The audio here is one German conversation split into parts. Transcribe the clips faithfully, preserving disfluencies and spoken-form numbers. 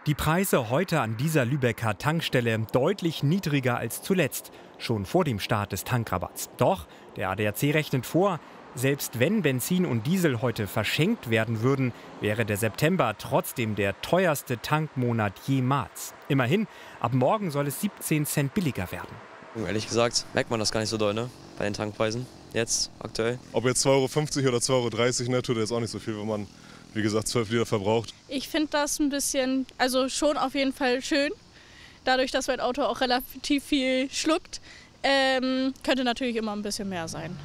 Die Preise heute an dieser Lübecker Tankstelle deutlich niedriger als zuletzt, schon vor dem Start des Tankrabatts. Doch der A D A C rechnet vor, selbst wenn Benzin und Diesel heute verschenkt werden würden, wäre der September trotzdem der teuerste Tankmonat jemals. Immerhin, ab morgen soll es siebzehn Cent billiger werden. Ehrlich gesagt merkt man das gar nicht so doll, ne? Bei den Tankpreisen jetzt aktuell. Ob jetzt zwei Euro fünfzig oder zwei Euro dreißig, ne, tut jetzt auch nicht so viel, wenn man, wie gesagt, zwölf Liter verbraucht. Ich finde das ein bisschen, also schon auf jeden Fall schön. Dadurch, dass mein Auto auch relativ viel schluckt, ähm, könnte natürlich immer ein bisschen mehr sein.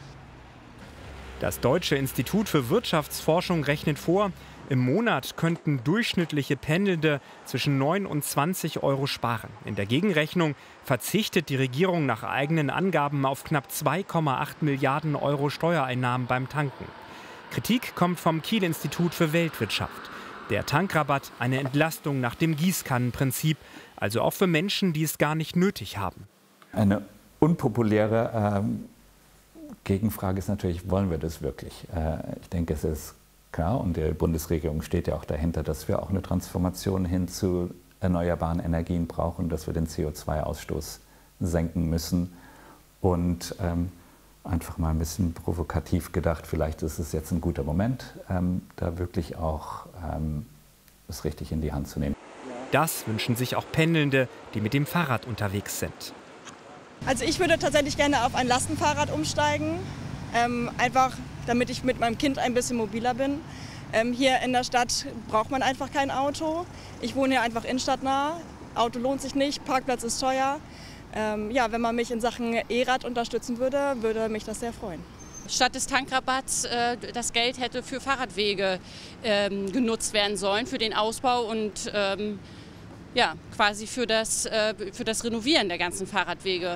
Das Deutsche Institut für Wirtschaftsforschung rechnet vor, im Monat könnten durchschnittliche Pendelnde zwischen neun und zwanzig Euro sparen. In der Gegenrechnung verzichtet die Regierung nach eigenen Angaben auf knapp zwei Komma acht Milliarden Euro Steuereinnahmen beim Tanken. Kritik kommt vom Kiel-Institut für Weltwirtschaft. Der Tankrabatt eine Entlastung nach dem Gießkannenprinzip, also auch für Menschen, die es gar nicht nötig haben. Eine unpopuläre ähm, Gegenfrage ist natürlich, wollen wir das wirklich? Äh, ich denke, es ist klar und die Bundesregierung steht ja auch dahinter, dass wir auch eine Transformation hin zu erneuerbaren Energien brauchen, dass wir den C O zwei Ausstoß senken müssen. Und ähm, einfach mal ein bisschen provokativ gedacht, vielleicht ist es jetzt ein guter Moment, ähm, da wirklich auch ähm, es richtig in die Hand zu nehmen. Das wünschen sich auch Pendelnde, die mit dem Fahrrad unterwegs sind. Also ich würde tatsächlich gerne auf ein Lastenfahrrad umsteigen, ähm, einfach damit ich mit meinem Kind ein bisschen mobiler bin. Ähm, hier in der Stadt braucht man einfach kein Auto. Ich wohne hier einfach innenstadtnah. Auto lohnt sich nicht, Parkplatz ist teuer. Ähm, ja, wenn man mich in Sachen E-Rad unterstützen würde, würde mich das sehr freuen. Statt des Tankrabatts äh, das Geld hätte für Fahrradwege ähm, genutzt werden sollen, für den Ausbau und ähm, ja, quasi für das, äh, für das Renovieren der ganzen Fahrradwege.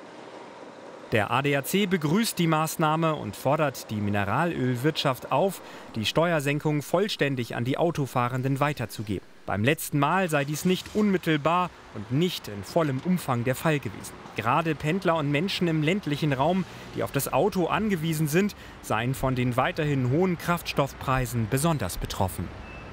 Der A D A C begrüßt die Maßnahme und fordert die Mineralölwirtschaft auf, die Steuersenkung vollständig an die Autofahrenden weiterzugeben. Beim letzten Mal sei dies nicht unmittelbar und nicht in vollem Umfang der Fall gewesen. Gerade Pendler und Menschen im ländlichen Raum, die auf das Auto angewiesen sind, seien von den weiterhin hohen Kraftstoffpreisen besonders betroffen.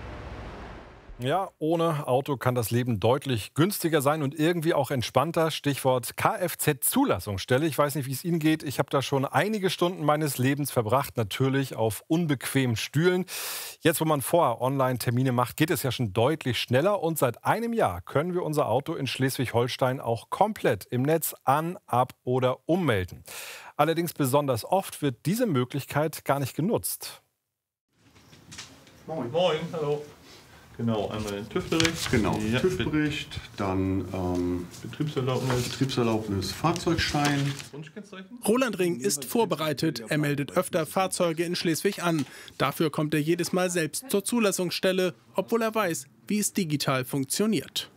Ja, ohne Auto kann das Leben deutlich günstiger sein und irgendwie auch entspannter. Stichwort Kfz-Zulassungsstelle. Ich weiß nicht, wie es Ihnen geht. Ich habe da schon einige Stunden meines Lebens verbracht, natürlich auf unbequemen Stühlen. Jetzt, wo man vorher Online-Termine macht, geht es ja schon deutlich schneller. Und seit einem Jahr können wir unser Auto in Schleswig-Holstein auch komplett im Netz an-, ab- oder ummelden. Allerdings besonders oft wird diese Möglichkeit gar nicht genutzt. Moin. Moin, hallo. Genau, einmal den TÜV-Bericht. Genau, ja, TÜV-Bericht, dann ähm, Betriebserlaubnis. Betriebserlaubnis, Fahrzeugschein. Roland Ring ist vorbereitet. Er meldet öfter Fahrzeuge in Schleswig an. Dafür kommt er jedes Mal selbst zur Zulassungsstelle, obwohl er weiß, wie es digital funktioniert.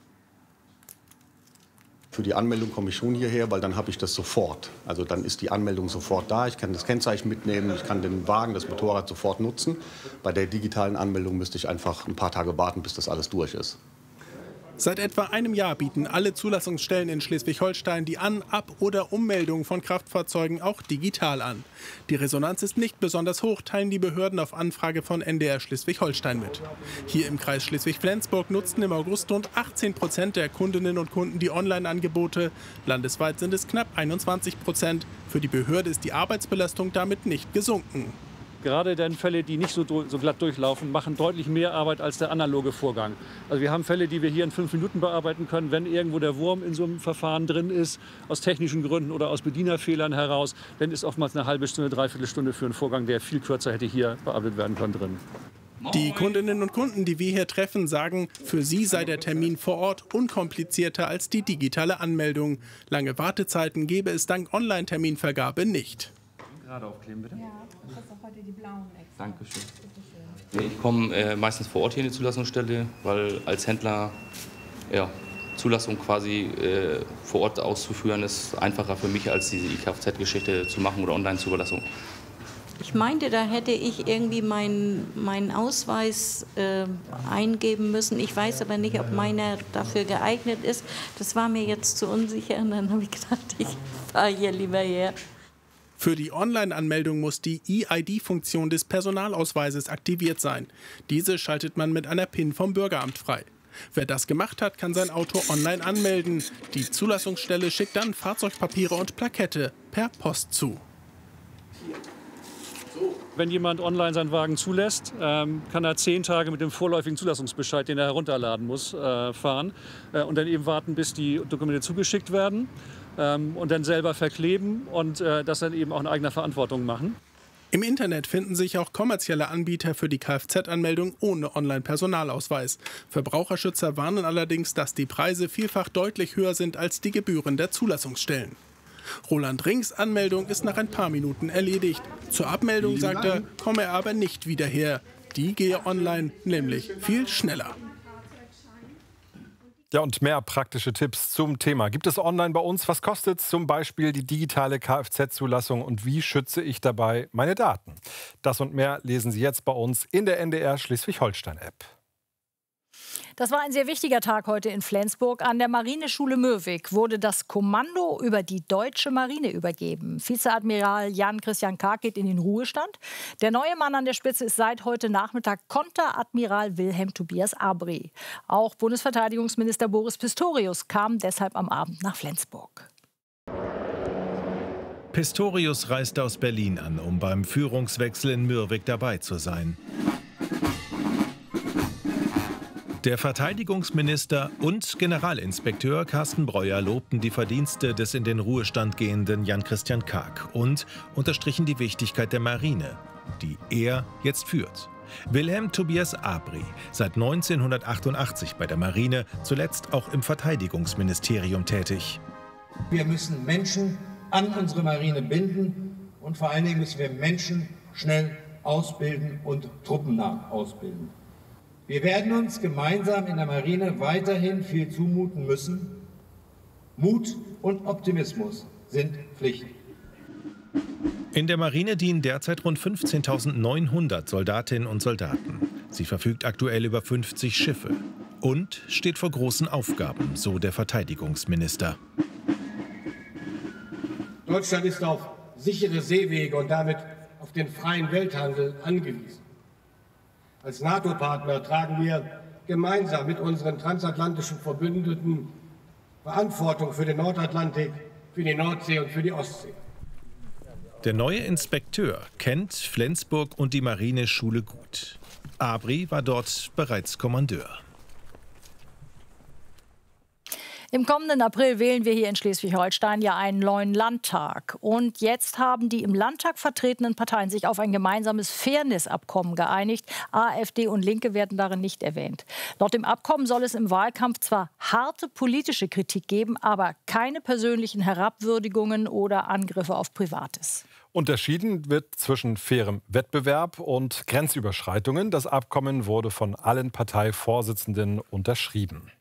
Für die Anmeldung komme ich schon hierher, weil dann habe ich das sofort. Also dann ist die Anmeldung sofort da. Ich kann das Kennzeichen mitnehmen, ich kann den Wagen, das Motorrad sofort nutzen. Bei der digitalen Anmeldung müsste ich einfach ein paar Tage warten, bis das alles durch ist. Seit etwa einem Jahr bieten alle Zulassungsstellen in Schleswig-Holstein die An-, Ab- oder Ummeldung von Kraftfahrzeugen auch digital an. Die Resonanz ist nicht besonders hoch, teilen die Behörden auf Anfrage von N D R Schleswig-Holstein mit. Hier im Kreis Schleswig-Flensburg nutzten im August rund achtzehn Prozent der Kundinnen und Kunden die Online-Angebote. Landesweit sind es knapp einundzwanzig Prozent. Für die Behörde ist die Arbeitsbelastung damit nicht gesunken. Gerade dann Fälle, die nicht so, so glatt durchlaufen, machen deutlich mehr Arbeit als der analoge Vorgang. Also wir haben Fälle, die wir hier in fünf Minuten bearbeiten können, wenn irgendwo der Wurm in so einem Verfahren drin ist, aus technischen Gründen oder aus Bedienerfehlern heraus, dann ist oftmals eine halbe Stunde, dreiviertel Stunde für einen Vorgang, der viel kürzer hätte hier bearbeitet werden können, drin. Die Kundinnen und Kunden, die wir hier treffen, sagen, für sie sei der Termin vor Ort unkomplizierter als die digitale Anmeldung. Lange Wartezeiten gebe es dank Online-Terminvergabe nicht. Gerade aufkleben, bitte. Ja, du hast auch heute die blauen extra. Dankeschön. Ich komme äh, meistens vor Ort hier in die Zulassungsstelle, weil als Händler ja, Zulassung quasi äh, vor Ort auszuführen ist einfacher für mich, als diese Kfz-Geschichte zu machen oder Online-Zulassung. Ich meinte, da hätte ich irgendwie meinen meinen Ausweis äh, eingeben müssen. Ich weiß aber nicht, ob meiner dafür geeignet ist. Das war mir jetzt zu unsicher und dann habe ich gedacht, ich fahre hier lieber her. Für die Online-Anmeldung muss die E I D-Funktion des Personalausweises aktiviert sein. Diese schaltet man mit einer PIN vom Bürgeramt frei. Wer das gemacht hat, kann sein Auto online anmelden. Die Zulassungsstelle schickt dann Fahrzeugpapiere und Plakette per Post zu. Wenn jemand online seinen Wagen zulässt, ähm, kann er zehn Tage mit dem vorläufigen Zulassungsbescheid, den er herunterladen muss, äh, fahren äh, und dann eben warten, bis die Dokumente zugeschickt werden ähm, und dann selber verkleben und äh, das dann eben auch in eigener Verantwortung machen. Im Internet finden sich auch kommerzielle Anbieter für die Kfz-Anmeldung ohne Online-Personalausweis. Verbraucherschützer warnen allerdings, dass die Preise vielfach deutlich höher sind als die Gebühren der Zulassungsstellen. Roland Rings Anmeldung ist nach ein paar Minuten erledigt. Zur Abmeldung, sagt er, komme er aber nicht wieder her. Die gehe online nämlich viel schneller. Ja, und mehr praktische Tipps zum Thema gibt es online bei uns. Was kostet zum Beispiel die digitale Kfz-Zulassung und wie schütze ich dabei meine Daten? Das und mehr lesen Sie jetzt bei uns in der N D R Schleswig-Holstein-App. Das war ein sehr wichtiger Tag heute in Flensburg. An der Marineschule Mürwik wurde das Kommando über die deutsche Marine übergeben. Vizeadmiral Jan-Christian Karg geht in den Ruhestand. Der neue Mann an der Spitze ist seit heute Nachmittag Konteradmiral Wilhelm Tobias Abri. Auch Bundesverteidigungsminister Boris Pistorius kam deshalb am Abend nach Flensburg. Pistorius reist aus Berlin an, um beim Führungswechsel in Mürwik dabei zu sein. Der Verteidigungsminister und Generalinspekteur Carsten Breuer lobten die Verdienste des in den Ruhestand gehenden Jan-Christian Karg und unterstrichen die Wichtigkeit der Marine, die er jetzt führt. Wilhelm Tobias Abri, seit neunzehnhundertachtundachtzig bei der Marine, zuletzt auch im Verteidigungsministerium tätig. Wir müssen Menschen an unsere Marine binden und vor allen Dingen müssen wir Menschen schnell ausbilden und truppennah ausbilden. Wir werden uns gemeinsam in der Marine weiterhin viel zumuten müssen. Mut und Optimismus sind Pflicht. In der Marine dienen derzeit rund fünfzehntausendneunhundert Soldatinnen und Soldaten. Sie verfügt aktuell über fünfzig Schiffe und steht vor großen Aufgaben, so der Verteidigungsminister. Deutschland ist auf sichere Seewege und damit auf den freien Welthandel angewiesen. Als NATO-Partner tragen wir gemeinsam mit unseren transatlantischen Verbündeten Verantwortung für den Nordatlantik, für die Nordsee und für die Ostsee. Der neue Inspekteur kennt Flensburg und die Marineschule gut. Abri war dort bereits Kommandeur. Im kommenden April wählen wir hier in Schleswig-Holstein ja einen neuen Landtag. Und jetzt haben die im Landtag vertretenen Parteien sich auf ein gemeinsames Fairness-Abkommen geeinigt. AfD und Linke werden darin nicht erwähnt. Laut dem Abkommen soll es im Wahlkampf zwar harte politische Kritik geben, aber keine persönlichen Herabwürdigungen oder Angriffe auf Privates. Unterschieden wird zwischen fairem Wettbewerb und Grenzüberschreitungen. Das Abkommen wurde von allen Parteivorsitzenden unterschrieben.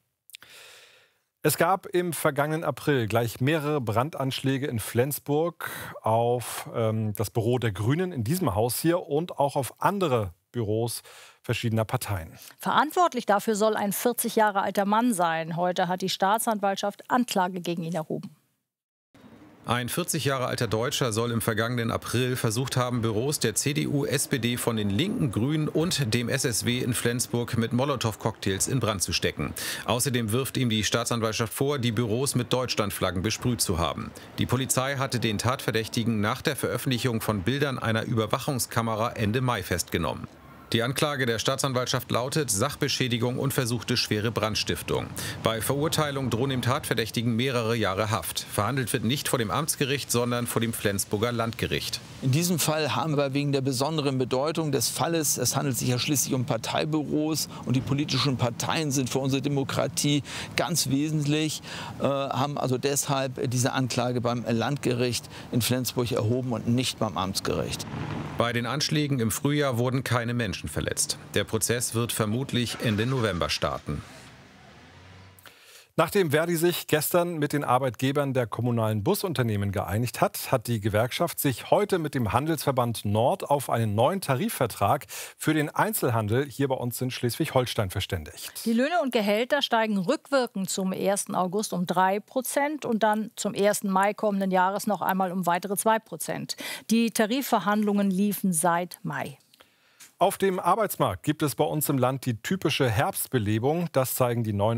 Es gab im vergangenen April gleich mehrere Brandanschläge in Flensburg auf ähm, das Büro der Grünen in diesem Haus hier und auch auf andere Büros verschiedener Parteien. Verantwortlich dafür soll ein vierzig Jahre alter Mann sein. Heute hat die Staatsanwaltschaft Anklage gegen ihn erhoben. Ein vierzig Jahre alter Deutscher soll im vergangenen April versucht haben, Büros der C D U, S P D, von den Linken, Grünen und dem S S W in Flensburg mit Molotow-Cocktails in Brand zu stecken. Außerdem wirft ihm die Staatsanwaltschaft vor, die Büros mit Deutschlandflaggen besprüht zu haben. Die Polizei hatte den Tatverdächtigen nach der Veröffentlichung von Bildern einer Überwachungskamera Ende Mai festgenommen. Die Anklage der Staatsanwaltschaft lautet Sachbeschädigung und versuchte schwere Brandstiftung. Bei Verurteilung drohen dem Tatverdächtigen mehrere Jahre Haft. Verhandelt wird nicht vor dem Amtsgericht, sondern vor dem Flensburger Landgericht. In diesem Fall haben wir wegen der besonderen Bedeutung des Falles, es handelt sich ja schließlich um Parteibüros und die politischen Parteien sind für unsere Demokratie ganz wesentlich, äh, haben also deshalb diese Anklage beim Landgericht in Flensburg erhoben und nicht beim Amtsgericht. Bei den Anschlägen im Frühjahr wurden keine Menschen verletzt. Der Prozess wird vermutlich Ende November starten. Nachdem Verdi sich gestern mit den Arbeitgebern der kommunalen Busunternehmen geeinigt hat, hat die Gewerkschaft sich heute mit dem Handelsverband Nord auf einen neuen Tarifvertrag für den Einzelhandel hier bei uns in Schleswig-Holstein verständigt. Die Löhne und Gehälter steigen rückwirkend zum ersten August um drei Prozent und dann zum ersten Mai kommenden Jahres noch einmal um weitere zwei Prozent. Die Tarifverhandlungen liefen seit Mai. Auf dem Arbeitsmarkt gibt es bei uns im Land die typische Herbstbelebung. Das zeigen die neuen